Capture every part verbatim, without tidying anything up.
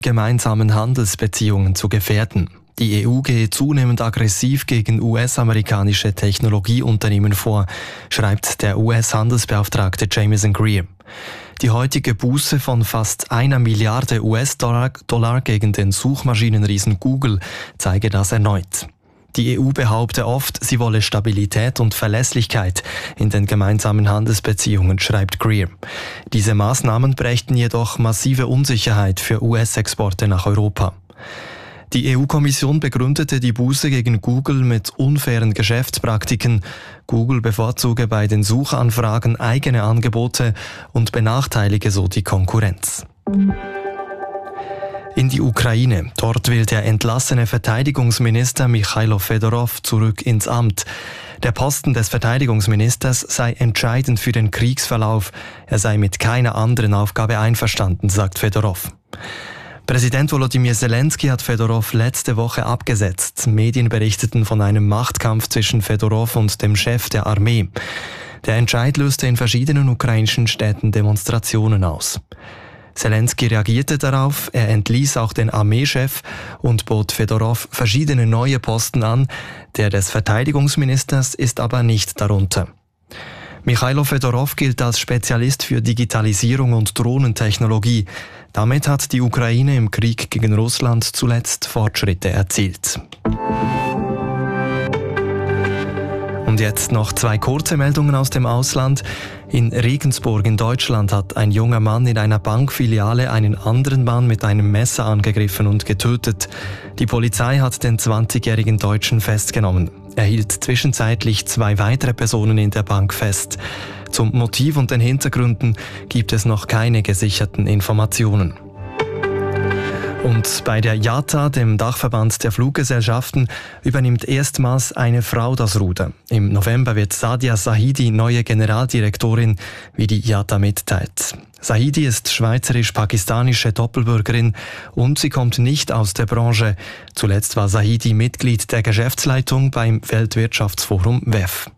gemeinsamen Handelsbeziehungen zu gefährden. Die E U gehe zunehmend aggressiv gegen U S-amerikanische Technologieunternehmen vor, schreibt der U S-Handelsbeauftragte Jamieson Greer. Die heutige Buße von fast einer Milliarde U S-Dollar Dollar gegen den Suchmaschinenriesen Google zeige das erneut. Die E U behaupte oft, sie wolle Stabilität und Verlässlichkeit in den gemeinsamen Handelsbeziehungen, schreibt Greer. Diese Maßnahmen brächten jedoch massive Unsicherheit für U S-Exporte nach Europa. Die E U-Kommission begründete die Buße gegen Google mit unfairen Geschäftspraktiken. Google bevorzuge bei den Suchanfragen eigene Angebote und benachteilige so die Konkurrenz. In die Ukraine. Dort will der entlassene Verteidigungsminister Michailo Fedorov zurück ins Amt. Der Posten des Verteidigungsministers sei entscheidend für den Kriegsverlauf. Er sei mit keiner anderen Aufgabe einverstanden, sagt Fedorov. Präsident Volodymyr Zelensky hat Fedorov letzte Woche abgesetzt. Medien berichteten von einem Machtkampf zwischen Fedorov und dem Chef der Armee. Der Entscheid löste in verschiedenen ukrainischen Städten Demonstrationen aus. Zelensky reagierte darauf, er entließ auch den Armeechef und bot Fedorov verschiedene neue Posten an. Der des Verteidigungsministers ist aber nicht darunter. Michailo Fedorov gilt als Spezialist für Digitalisierung und Drohnentechnologie. Damit hat die Ukraine im Krieg gegen Russland zuletzt Fortschritte erzielt. Und jetzt noch zwei kurze Meldungen aus dem Ausland. In Regensburg in Deutschland hat ein junger Mann in einer Bankfiliale einen anderen Mann mit einem Messer angegriffen und getötet. Die Polizei hat den zwanzigjährigen Deutschen festgenommen. Er hielt zwischenzeitlich zwei weitere Personen in der Bank fest. Zum Motiv und den Hintergründen gibt es noch keine gesicherten Informationen. Und bei der I A T A, dem Dachverband der Fluggesellschaften, übernimmt erstmals eine Frau das Ruder. Im November wird Sadia Sahidi neue Generaldirektorin, wie die I A T A mitteilt. Sahidi ist schweizerisch-pakistanische Doppelbürgerin und sie kommt nicht aus der Branche. Zuletzt war Sahidi Mitglied der Geschäftsleitung beim Weltwirtschaftsforum W E F.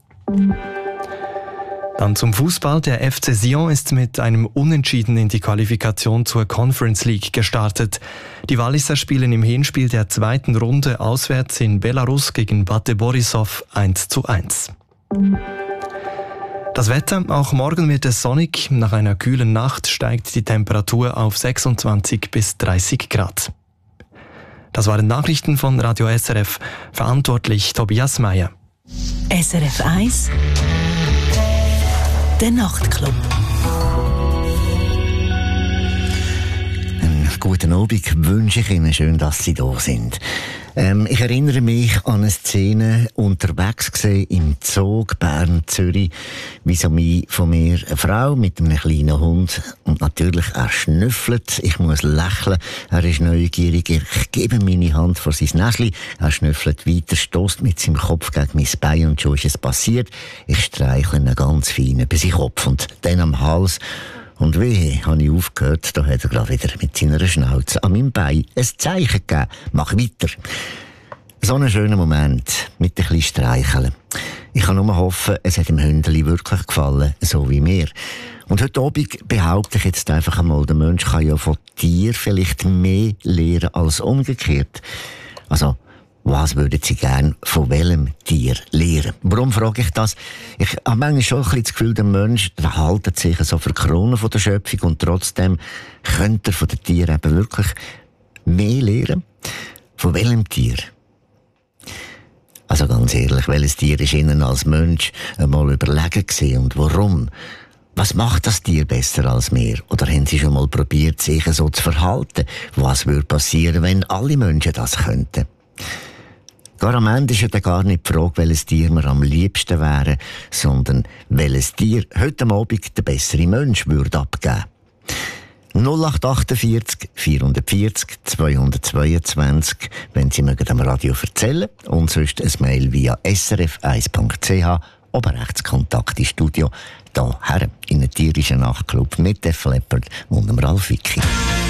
Dann zum Fußball. Der F C Sion ist mit einem Unentschieden in die Qualifikation zur Conference League gestartet. Die Walliser spielen im Hinspiel der zweiten Runde auswärts in Belarus gegen Bate Borisov eins zu eins. Das Wetter, auch morgen wird es sonnig. Nach einer kühlen Nacht steigt die Temperatur auf sechsundzwanzig bis dreißig Grad. Das waren Nachrichten von Radio S R F. Verantwortlich Tobias Meyer. S R F eins Der Nachtclub. Einen guten Abend wünsche ich Ihnen. Schön, dass Sie da sind. Ähm, ich erinnere mich an eine Szene unterwegs gesehen im Zug Bern-Zürich, vis-à-vis von mir eine Frau mit einem kleinen Hund. Und natürlich, er schnüffelt. Ich muss lächeln. Er ist neugierig. Ich gebe meine Hand vor sein Näschen. Er schnüffelt weiter, stößt mit seinem Kopf gegen mein Bein und schon ist es passiert. Ich streichle ihn ganz fein über seinen Kopf und dann am Hals. Und wehe, habe ich aufgehört, da hat er gerade wieder mit seiner Schnauze an meinem Bein ein Zeichen gegeben. Mach weiter. So ein schöner Moment mit ein bisschen Streicheln. Ich kann nur hoffen, es hat dem Hündeli wirklich gefallen, so wie mir. Und heute Abend behaupte ich jetzt einfach einmal, der Mensch kann ja von Tieren vielleicht mehr lernen als umgekehrt. Also, was würden Sie gern von welchem Tier lernen? Warum frage ich das? Ich habe manchmal schon ein bisschen das Gefühl, der Mensch der haltet sich so für die Krone von der Schöpfung und trotzdem könnte er von den Tieren eben wirklich mehr lernen. Von welchem Tier? Also ganz ehrlich, welches Tier ist Ihnen als Mensch einmal überlegen gewesen und warum? Was macht das Tier besser als wir? Oder haben Sie schon mal probiert, sich so zu verhalten? Was würde passieren, wenn alle Menschen das könnten? Gar am Ende ist ja gar nicht die Frage, welches Tier wir am liebsten wären, sondern welches Tier heute Abend der bessere Mensch würde abgeben. null acht achtundvierzig, vierhundertvierzig, zweihundertzweiundzwanzig, wenn Sie mögen am Radio erzählen, und sonst ein Mail via s r f eins punkt c h, oben rechts Kontakt ins Studio, hierher in den tierischen Nachtclub mit Def Leppard und dem Ralf Wicki.